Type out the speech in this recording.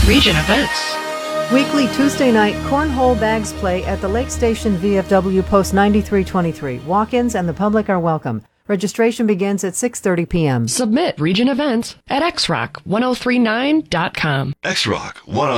Region events. Weekly Tuesday night cornhole bags play at the Lake Station VFW Post 9323. Walk-ins and the public are welcome. Registration begins at 6:30 p.m. Submit region events at xrock1039.com. XRock 1039.